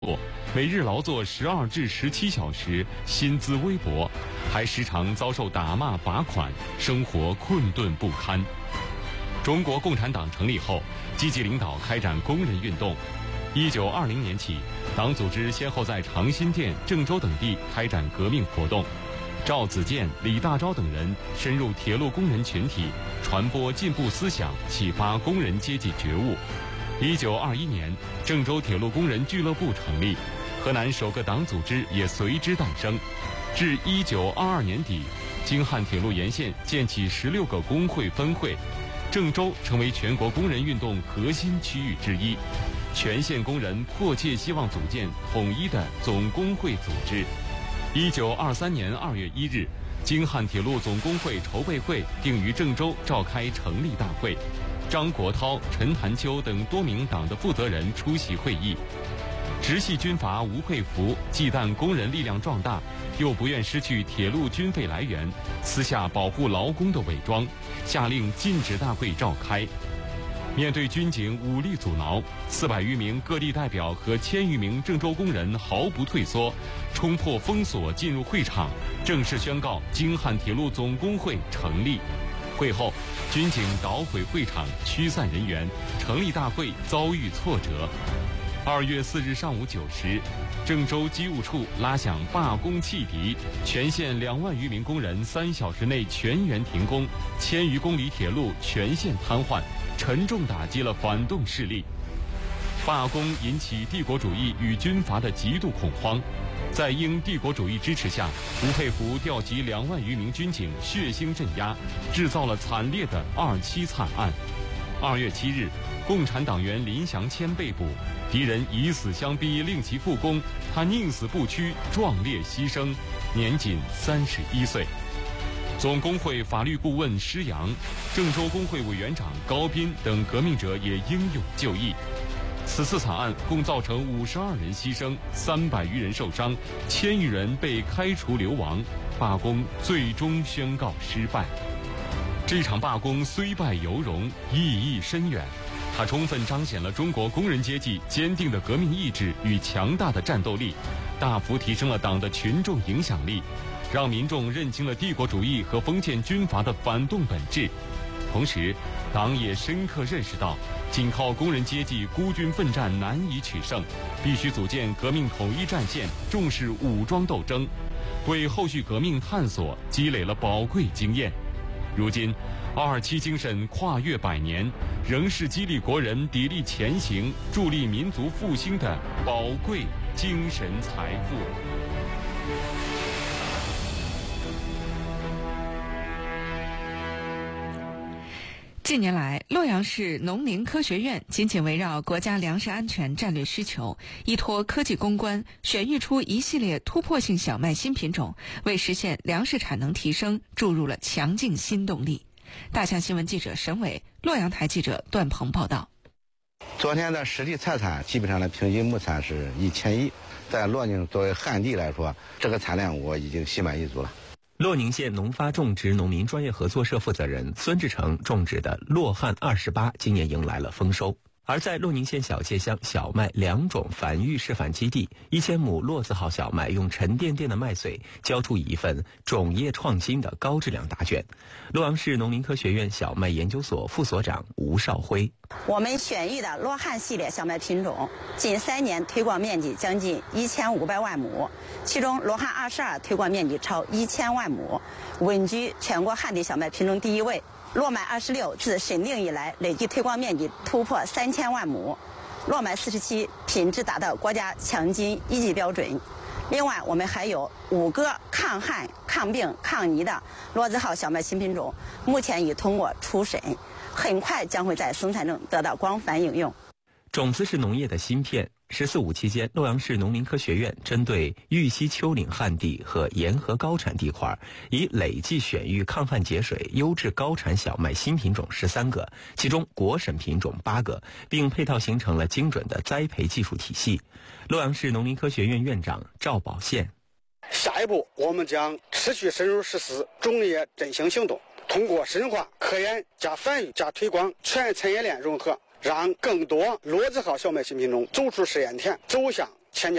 每日劳作12至17小时，薪资微薄，还时常遭受打骂罚款，生活困顿不堪。中国共产党成立后，积极领导开展工人运动。1920年起，党组织先后在长辛店、郑州等地开展革命活动。赵子健、李大钊等人深入铁路工人群体，传播进步思想，启发工人阶级觉悟。1921年，郑州铁路工人俱乐部成立，河南首个党组织也随之诞生。至1922年底，京汉铁路沿线建起16个工会分会，郑州成为全国工人运动核心区域之一。全县工人迫切希望组建统一的总工会组织。1923年2月1日，京汉铁路总工会筹备会定于郑州召开成立大会。张国焘、陈潭秋等多名党的负责人出席会议。直系军阀吴佩孚忌惮工人力量壮大，又不愿失去铁路军费来源，私下保护劳工的伪装，下令禁止大会召开。面对军警武力阻挠，400余名各地代表和1000余名郑州工人毫不退缩，冲破封锁进入会场，正式宣告京汉铁路总工会成立。会后，军警捣毁会场，驱散人员，成立大会遭遇挫折。2月4日上午9时，郑州机务处拉响罢工汽笛，全县2万余名工人3小时内全员停工，1000余公里铁路全线瘫痪，沉重打击了反动势力。罢工引起帝国主义与军阀的极度恐慌，在英帝国主义支持下，吴佩孚调集2万余名军警血腥镇压，制造了惨烈的27惨案。2月7日，共产党员林祥谦被捕，敌人以死相逼，令其复工，他宁死不屈，壮烈牺牲，年仅31岁。总工会法律顾问施洋、郑州工会委员长高斌等革命者也英勇就义。此次惨案共造成52人牺牲，300余人受伤，1000余人被开除流亡，罢工最终宣告失败。这场罢工虽败犹荣，意义深远，它充分彰显了中国工人阶级坚定的革命意志与强大的战斗力，大幅提升了党的群众影响力，让民众认清了帝国主义和封建军阀的反动本质。同时，党也深刻认识到，仅靠工人阶级孤军奋战难以取胜，必须组建革命统一战线，重视武装斗争，为后续革命探索积累了宝贵经验。如今，227精神跨越100年，仍是激励国人砥砺前行、助力民族复兴的宝贵精神财富。 近年来，洛阳市农林科学院紧紧围绕国家粮食安全战略需求，依托科技攻关，选育出一系列突破性小麦新品种，为实现粮食产能提升注入了强劲新动力。大象新闻记者沈伟，洛阳台记者段鹏报道。 昨天的实地采产，基本上的平均亩产是1000亿，在洛宁作为旱地来说，这个产量我已经心满意足了。 洛宁县农发种植农民专业合作社负责人孙志成种植的洛汉28今年迎来了丰收。而在洛宁县小界乡小麦2种繁育示范基地，1000亩骆字号小麦用沉甸甸的麦穗交出一份种业创新的高质量答卷。洛阳市农林科学院小麦研究所副所长吴少辉： 我们选育的洛汉系列小麦品种，近3年推广面积将近1500万亩，其中洛汉22推广面积超1000万亩，稳居全国旱地小麦品种第1位。洛麦26自审定以来，累计推广面积突破3000万亩，洛麦47品质达到国家强金1级标准。另外，我们还有5个抗旱、抗病、抗泥的骆字号小麦新品种，目前已通过初审，很快将会在生产中得到广泛应用。 种子是农业的芯片。14-15期间，洛阳市农林科学院针对玉溪丘陵旱地和沿河高产地块，以累计选育抗旱节水、优质高产小麦新品种13个，其中国审品种8个，并配套形成了精准的栽培技术体系。洛阳市农林科学院院长赵宝宪： 下一步，我们将持续深入实施种业振兴行动，通过深化科研加繁育加推广全产业链融合，让更多骆字号小麦新品种走出试验田，走向添加